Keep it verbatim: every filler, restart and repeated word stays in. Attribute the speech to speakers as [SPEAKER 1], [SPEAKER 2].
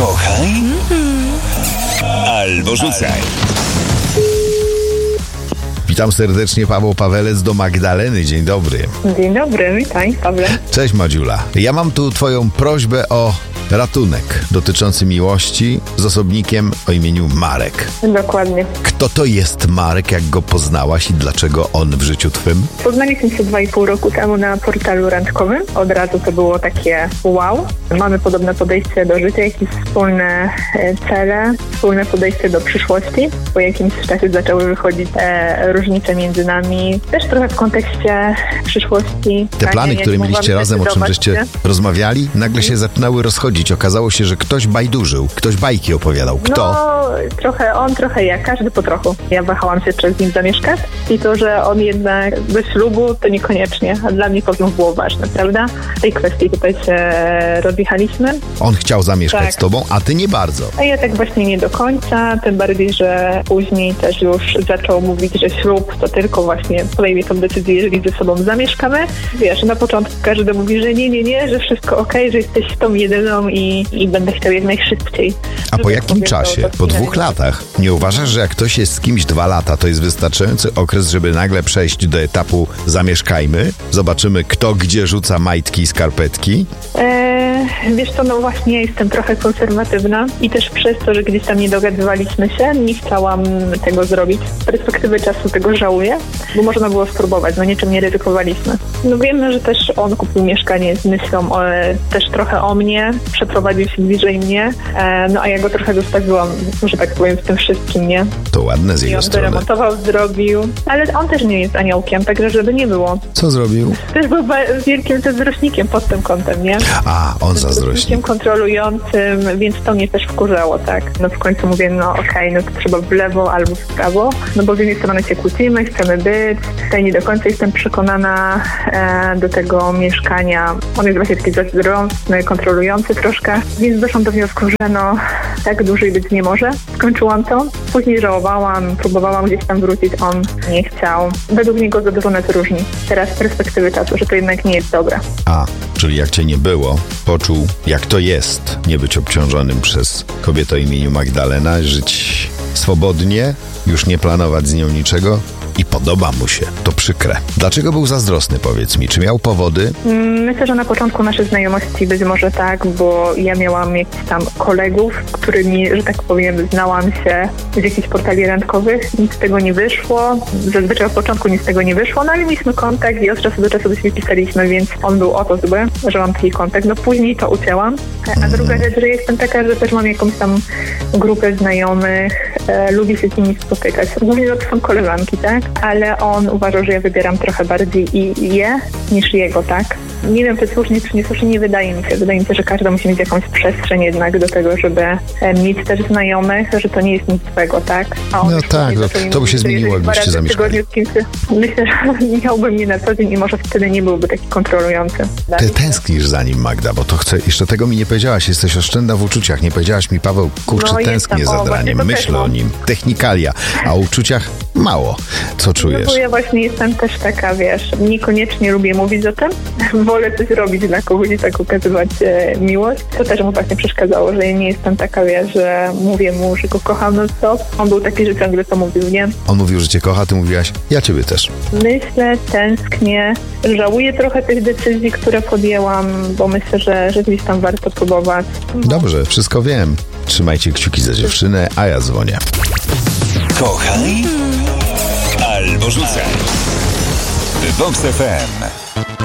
[SPEAKER 1] Kochaj albo rzucaj.
[SPEAKER 2] Witam serdecznie, Paweł Pawelec do Magdaleny. Dzień dobry.
[SPEAKER 3] Dzień dobry, witaj, Pawle.
[SPEAKER 2] Cześć, Madziula. Ja mam tu twoją prośbę o ratunek dotyczący miłości z osobnikiem o imieniu Marek.
[SPEAKER 3] Dokładnie.
[SPEAKER 2] Kto to jest Marek, jak go poznałaś i dlaczego on w życiu twym?
[SPEAKER 3] Poznaliśmy się dwa i pół roku temu na portalu randkowym. Od razu to było takie wow. Mamy podobne podejście do życia, jakieś wspólne e, cele, wspólne podejście do przyszłości. Po jakimś czasie zaczęły wychodzić e, różnice między nami. Też trochę w kontekście przyszłości.
[SPEAKER 2] Te plany, które mieliście razem, o czym żeście rozmawiali, nagle się zaczynały rozchodzić. Okazało się, że ktoś bajdurzył, ktoś bajki opowiadał. Kto?
[SPEAKER 3] No, trochę on, trochę ja, każdy po trochu. Ja wahałam się, czy z nim zamieszkać i to, że on jednak bez ślubu, to niekoniecznie. A dla mnie to było ważne, prawda? W tej kwestii tutaj się rozjechaliśmy.
[SPEAKER 2] On chciał zamieszkać
[SPEAKER 3] tak.
[SPEAKER 2] z tobą, a ty nie bardzo.
[SPEAKER 3] A ja tak właśnie nie do końca, tym bardziej, że później też już zaczął mówić, że ślub to tylko właśnie podejmie tą decyzję, jeżeli ze sobą zamieszkamy. Wiesz, na początku każdy mówi, że nie, nie, nie, że wszystko okej, okay, że jesteś tą jedyną i, i będę chciał jak najszybciej.
[SPEAKER 2] A po jakim czasie? Po dwóch latach? Nie uważasz, że jak ktoś jest z kimś dwa lata, to jest wystarczający okres, żeby nagle przejść do etapu zamieszkajmy? Zobaczymy, kto gdzie rzuca majtki i skarpetki?
[SPEAKER 3] Eee, wiesz co, no właśnie ja jestem trochę konserwatywna i też przez to, że gdzieś tam nie dogadywaliśmy się, nie chciałam tego zrobić. Z perspektywy czasu tego żałuję, bo można było spróbować, no niczym nie ryzykowaliśmy. No wiemy, że też on kupił mieszkanie z myślą o, też trochę o mnie, przeprowadził się bliżej mnie, e, no a ja go trochę zostawiłam, że tak powiem, w tym wszystkim, nie?
[SPEAKER 2] To ładne z
[SPEAKER 3] I
[SPEAKER 2] jego
[SPEAKER 3] on
[SPEAKER 2] strony.
[SPEAKER 3] remontował, zrobił, ale on też nie jest aniołkiem, także żeby nie było.
[SPEAKER 2] Co zrobił?
[SPEAKER 3] Też był ba- wielkim zazdrośnikiem pod tym kątem, nie?
[SPEAKER 2] A, on zazdrośnik.
[SPEAKER 3] Zazdrośnikiem kontrolującym, więc to mnie też wkurzało, tak? No w końcu mówię, no okej, okay, no to trzeba w lewo albo w prawo, no bo z jednej strony się kłócimy, chcemy być, tutaj nie do końca jestem przekonana e, do tego mieszkania. On jest właśnie taki zazdrosny, kontrolujący troszkę, więc doszłam do wniosku, że no tak dłużej być nie może. Skończyłam to, później żałowałam, próbowałam gdzieś tam wrócić, on nie chciał. Według niego za dużo nas różni. Teraz z perspektywy czasu, że to jednak nie jest dobre.
[SPEAKER 2] A, czyli jak cię nie było, poczuł, jak to jest nie być obciążonym przez kobietę o imieniu Magdalena, żyć swobodnie, już nie planować z nią niczego i podoba mu się. To przykre. Dlaczego był zazdrosny, powiedz mi? Czy miał powody?
[SPEAKER 3] Myślę, że na początku naszej znajomości być może tak, bo ja miałam jakichś tam kolegów, którymi, że tak powiem, znałam się z jakichś portali randkowych. Nic z tego nie wyszło. Zazwyczaj od początku nic z tego nie wyszło, no ale mieliśmy kontakt i od czasu do czasu do siebie pisaliśmy, więc on był o to zły, że mam taki kontakt. No później to ucięłam. A druga rzecz, że jestem taka, że też mam jakąś tam grupę znajomych, e, lubię się z nimi spotykać. Głównie to są koleżanki, tak? Ale on uważał, że ja wybieram trochę bardziej i je niż jego, tak? Nie wiem, czy słusznie, czy nie słusznie, nie wydaje mi się. Wydaje mi się, że każdy musi mieć jakąś przestrzeń jednak do tego, żeby e, mieć też znajomych, że to nie jest nic złego, tak? A on
[SPEAKER 2] no
[SPEAKER 3] już
[SPEAKER 2] tak, to, to by się zmieniło, jakbyście zamieszkali.
[SPEAKER 3] Myślę, że miałbym mnie na co dzień i może wtedy nie byłby taki kontrolujący.
[SPEAKER 2] Ty tęsknisz za nim, Magda, bo to chcę, jeszcze tego mi nie powiedziałaś, jesteś oszczędna w uczuciach. Nie powiedziałaś mi, Paweł, kurczę,
[SPEAKER 3] no,
[SPEAKER 2] tęsknię
[SPEAKER 3] jestem.
[SPEAKER 2] za
[SPEAKER 3] O,
[SPEAKER 2] draniem, myślę o nim. Technikalia, a o uczuciach mało. Co czujesz?
[SPEAKER 3] No bo ja właśnie jestem też taka, wiesz, niekoniecznie lubię mówić o tym, wolę coś robić dla kogoś i tak ukazywać e, miłość. To też mu właśnie przeszkadzało, że ja nie jestem taka, wiesz, że mówię mu, że go kocham no co. On był taki, że ciągle to mówił, nie?
[SPEAKER 2] On mówił, że cię kocha, ty mówiłaś, ja ciebie też.
[SPEAKER 3] Myślę, tęsknię, żałuję trochę tych decyzji, które podjęłam, bo myślę, że, że gdzieś tam warto próbować.
[SPEAKER 2] Dobrze, wszystko wiem. Trzymajcie kciuki za dziewczynę, a ja dzwonię.
[SPEAKER 1] Kochaj albo rzucaj. Vox F M.